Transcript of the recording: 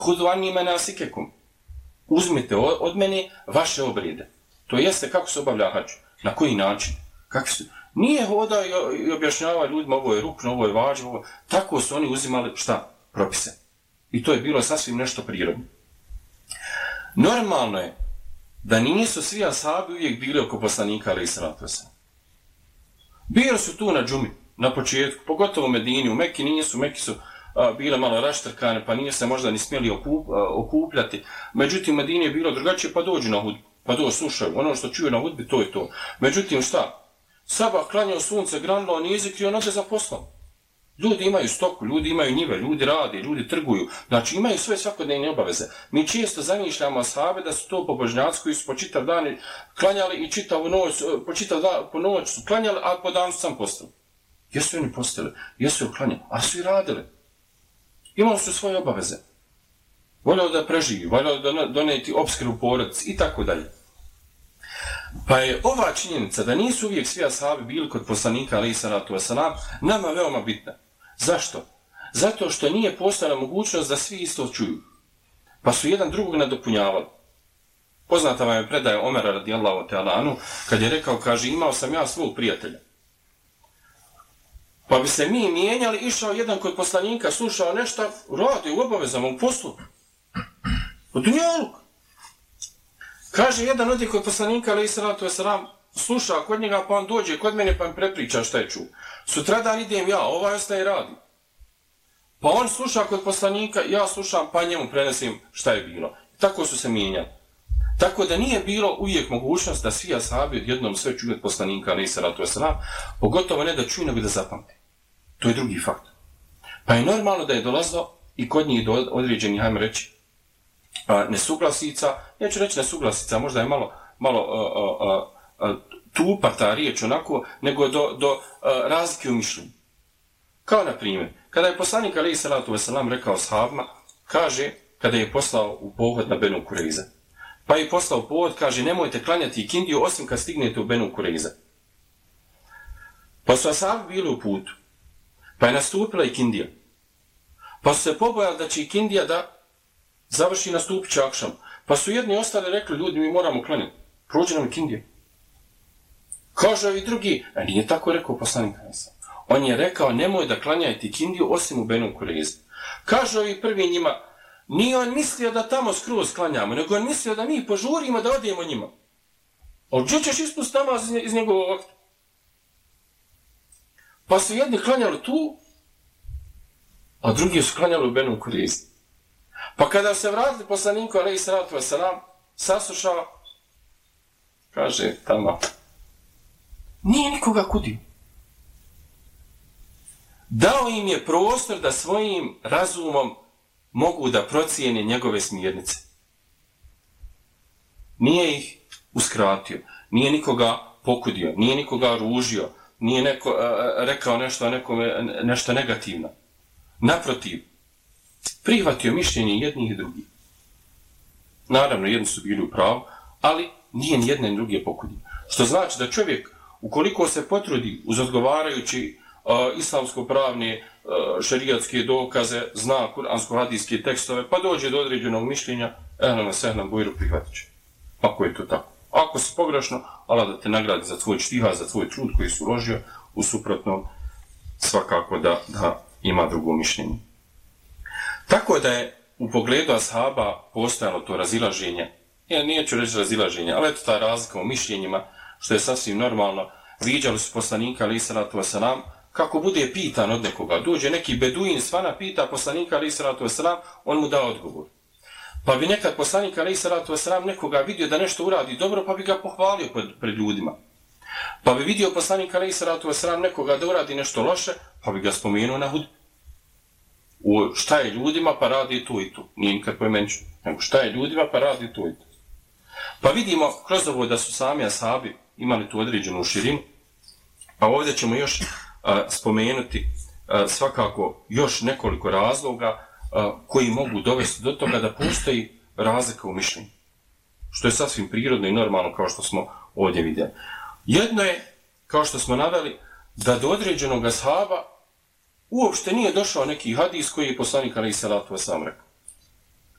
hudu anni menasikekum. Uzmite od mene vaše obrede. To jeste kako se obavlja hadž. Na koji način? Nije hodao i objašnjavao ljudima ovo je rukno, ovo je važno. Tako su oni uzimali šta? Propise. I to je bilo sasvim nešto prirodno. Normalno je da nisu svi ashabi uvijek bili oko poslanika alejhi salatu vesselam. Bili su tu na džumi, na početku, pogotovo u Medini, u Meki nisu, Meki su bile malo raštrkane, pa nije se možda ni smjeli okupljati. Međutim, u Medini je bilo drugačije, pa dođu na hudbu, pa dođu slušaju. Ono što čuju na hudbi, to je to. Međutim, šta? Sabah klanjao sunce, granilo, nije izikrio, node za poslom. Ljudi imaju stoku, ljudi imaju njive, ljudi rade, ljudi trguju. Znači imaju sve svakodnevne obaveze. Mi često zamišljamo ashabe da su to pobožnjaci koji su po čitav dan klanjali i čitavu noć, po noć su klanjali, a po danu su sam postali. Jesu oni postali, jesu klanjali, a su i radili. Imali su svoje obaveze. Voljeli da preživi, voljeli da doneti opskrbu porodici i tako dalje. Pa je ova činjenica da nisu uvijek svi ashabi bili kod poslanika alejhi salatu vesselam nama veoma bitna. Zašto? Zato što nije postojala mogućnost da svi isto čuju. Pa su jedan drugog nadopunjavali. Poznata vam je predaja Omera radijallahu ta'ala anhu, kad je rekao, kaže, imao sam ja svog prijatelja. Pa bi se mi mijenjali, išao jedan kod poslanika, slušao nešto, radi u obavezama, u poslu. U dunjaluk. Kaže, jedan odi kod poslanika, alejhi salatu vesselam, sluša kod njega, pa on dođe kod mene, pa mi prepriča šta je čuo. Sutradan idem ja, ovaj ostaje radi. Pa on sluša kod poslanika, ja slušam, pa njemu prenesim šta je bilo. Tako su se mijenjali. Tako da nije bilo uvijek mogućnost da svi ashabi odjednom sve čuju od poslanika, alejhi salatu vesselam, pogotovo ne da čuju, nego da zapamte. To je drugi fakt. Pa je normalno da je dolazilo i kod njih do određenih, hajmo reći, nesuglasica, neću reći nesuglasica, možda je malo tupa ta riječ onako, nego do razlike u mišljenju. Kao na primjer, kada je poslanik alejhi salatu vesselam rekao ashabima, kaže, kada je poslao u pohod na Benu Kurejza, pa je poslao u pohod, kaže, nemojte klanjati ikindiju osim kad stignete u Benu Kurejza. Pa su ashabi bili u putu, pa je nastupila ikindija. Pa su se pobojali da će ikindija da završi nastupit će akšam. Pa su jedni ostali rekli, ljudi, mi moramo klanjati. Prođe nam ikindija. Kaže ovi drugi, a nije tako rekao poslanik. On je rekao, nemoj da klanjajte ikindiju osim u Benu Kurejzi. Kaže ovi prvi njima, nije on mislio da tamo skroz klanjamo, nego on mislio da mi požurimo da odijemo njima. Ali gdje ćeš ispust namaz iz njegovog vakta? Pa su jedni klanjali tu, a drugi su klanjali u Benu Kurejzi. Pa kada se vratili poslaniku alejhi salatu vesselam, saslušao, kaže tamo, nije nikoga kudio. Dao im je prostor da svojim razumom mogu da procijene njegove smjernice. Nije ih uskratio, nije nikoga pokudio, nije nikoga ružio, nije neko rekao nešto negativno. Naprotiv, prihvatio mišljenje jednih i drugih. Naravno, jedni su bili u pravu, ali nije ni jedne ni druge pokudio. Što znači da čovjek, ukoliko se potrudi uz odgovarajući islamsko-pravne šerijatske dokaze, zna kuransko-hadijske tekstove, pa dođe do određenog mišljenja, ehlana sehna bujru prihvatit će. Ako je to tako. Ako si pogrešno, Allah da te nagradi za tvoj štihad, za tvoj trud koji si uložio, u suprotnom svakako da ima drugo mišljenje. Tako da je u pogledu ashaba postojalo to razilaženje, ja neću reći razilaženje, ali eto ta razlika u mišljenjima, što je sasvim normalno, viđali su poslanika alejhi salatu vesselam, kako bude pitan od nekoga, dođe neki beduin svana pita poslanika alejhi salatu vesselam, on mu da odgovor. Pa bi nekad poslanik alejhi salatu vesselam nekoga vidio da nešto uradi dobro, pa bi ga pohvalio pred ljudima. Pa bi vidio poslanik alejhi salatu vesselam nekoga da uradi nešto loše, pa bi ga spomenuo na hudbi. Šta je ljudima pa radi to i to. Nije nikad poimenično. Nego šta je ljudima pa radi to i to. Pa vidimo kroz ovo da su sami ashabi imali tu određenu širinu. A ovdje ćemo još spomenuti svakako još nekoliko razloga koji mogu dovesti do toga da postoji razlika u mišljenju. Što je sasvim prirodno i normalno kao što smo ovdje vidjeli. Jedno je, kao što smo naveli, da do određenog ashaba uopšte nije došao neki hadis koji je poslanik alejhi salatu vesselam rekao.